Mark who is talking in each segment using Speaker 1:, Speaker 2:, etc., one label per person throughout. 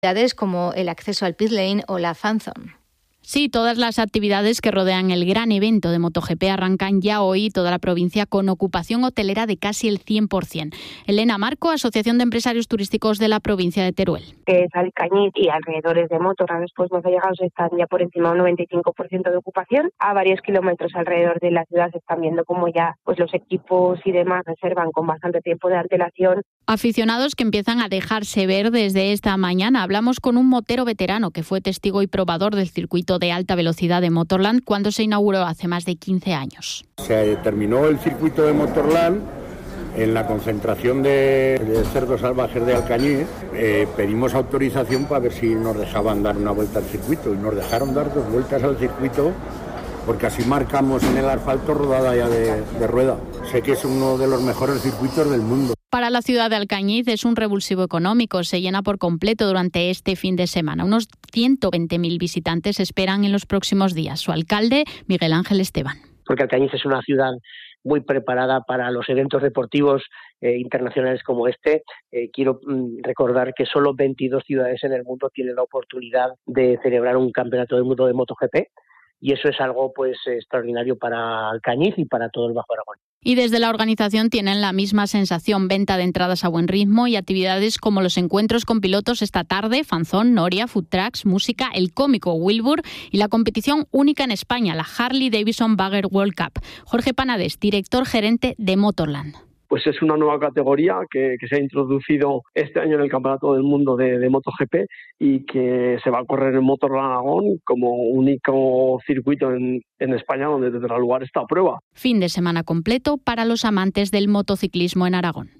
Speaker 1: como el acceso al pit lane o la fan zone.
Speaker 2: Sí, todas las actividades que rodean el gran evento de MotoGP arrancan ya hoy, toda la provincia con ocupación hotelera de casi el 100%. Elena Marco, Asociación de Empresarios Turísticos de la provincia de Teruel.
Speaker 3: Que es Alcañiz y alrededores de Motorland, después nos ha llegado, están ya por encima de un 95% de ocupación. A varios kilómetros alrededor de la ciudad se están viendo como ya pues los equipos y demás reservan con bastante tiempo de antelación.
Speaker 2: Aficionados que empiezan a dejarse ver desde esta mañana. Hablamos con un motero veterano que fue testigo y probador del circuito de alta velocidad de Motorland cuando se inauguró hace más de 15 años.
Speaker 4: Se terminó el circuito de Motorland en la concentración de cerdos salvajes de Alcañiz. Pedimos autorización para ver si nos dejaban dar una vuelta al circuito y nos dejaron dar 2 vueltas al circuito porque así marcamos en el asfalto rodada ya de rueda. Sé que es uno de los mejores circuitos del mundo.
Speaker 2: Para la ciudad de Alcañiz es un revulsivo económico, se llena por completo durante este fin de semana. Unos 120.000 visitantes esperan en los próximos días. Su alcalde, Miguel Ángel Esteban.
Speaker 5: Porque Alcañiz es una ciudad muy preparada para los eventos deportivos internacionales como este. Quiero recordar que solo 22 ciudades en el mundo tienen la oportunidad de celebrar un campeonato del mundo de MotoGP. Y eso es algo pues extraordinario para Alcañiz y para todo el Bajo Aragón.
Speaker 2: Y desde la organización tienen la misma sensación, venta de entradas a buen ritmo y actividades como los encuentros con pilotos esta tarde, fanzón, noria, food trucks, música, el cómico Wilbur y la competición única en España, la Harley Davidson Bagger World Cup. Jorge Panades, director gerente de Motorland.
Speaker 6: Pues es una nueva categoría que se ha introducido este año en el Campeonato del Mundo de MotoGP y que se va a correr en Motorland Aragón como único circuito en España donde tendrá lugar esta prueba.
Speaker 2: Fin de semana completo para los amantes del motociclismo en Aragón.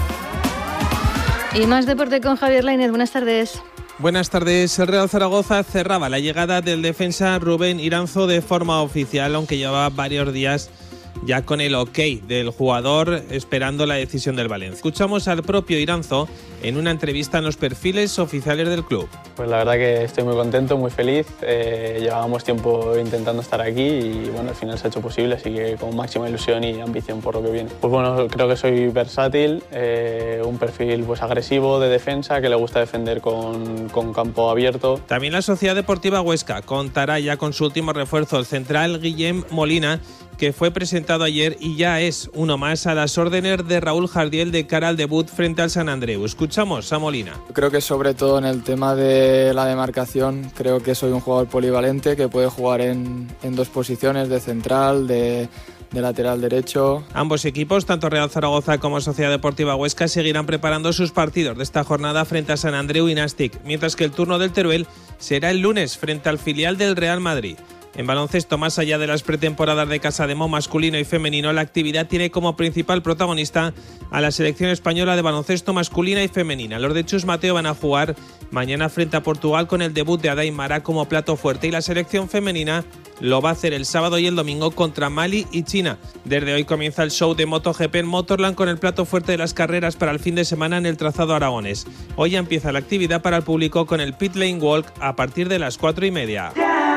Speaker 1: Y más deporte con Javier Lainez. Buenas tardes.
Speaker 7: Buenas tardes. El Real Zaragoza cerraba la llegada del defensa Rubén Iranzo de forma oficial, aunque llevaba varios días ya con el ok del jugador esperando la decisión del Valencia. Escuchamos al propio Iranzo en una entrevista en los perfiles oficiales del club.
Speaker 8: Pues la verdad que estoy muy contento, muy feliz. Llevábamos tiempo intentando estar aquí y bueno, al final se ha hecho posible, así que con máxima ilusión y ambición por lo que viene. Pues bueno, creo que soy versátil, un perfil pues agresivo de defensa que le gusta defender con campo abierto.
Speaker 7: También la Sociedad Deportiva Huesca contará ya con su último refuerzo, el central Guillem Molina, que fue presentado ayer y ya es uno más a las órdenes de Raúl Jardiel de cara al debut frente al Sant Andreu. Escuchamos a Molina.
Speaker 9: Creo que sobre todo en el tema de la demarcación, creo que soy un jugador polivalente que puede jugar en 2 posiciones, de central, de lateral derecho.
Speaker 7: Ambos equipos, tanto Real Zaragoza como Sociedad Deportiva Huesca, seguirán preparando sus partidos de esta jornada frente a Sant Andreu y Nàstic, mientras que el turno del Teruel será el lunes frente al filial del Real Madrid. En baloncesto, más allá de las pretemporadas de Casademont masculino y femenino, la actividad tiene como principal protagonista a la selección española de baloncesto masculina y femenina. Los de Chus Mateo van a jugar mañana frente a Portugal con el debut de Adai Mara como plato fuerte y la selección femenina lo va a hacer el sábado y el domingo contra Mali y China. Desde hoy comienza el show de MotoGP en Motorland con el plato fuerte de las carreras para el fin de semana en el trazado aragonés. Hoy ya empieza la actividad para el público con el Pit Lane Walk a partir de las 4:30.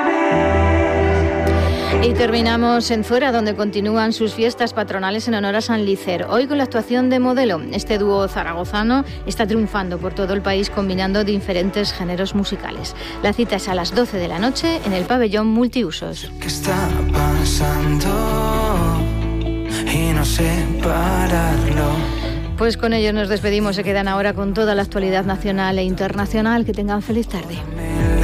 Speaker 1: Y terminamos en Fuera, donde continúan sus fiestas patronales en honor a San Lícer. Hoy con la actuación de Modelo. Este dúo zaragozano está triunfando por todo el país combinando diferentes géneros musicales. La cita es a las 12 de la noche en el pabellón multiusos.
Speaker 10: ¿Qué está pasando? Y no sé pararlo.
Speaker 1: Pues con ellos nos despedimos. Se quedan ahora con toda la actualidad nacional e internacional. Que tengan feliz tarde.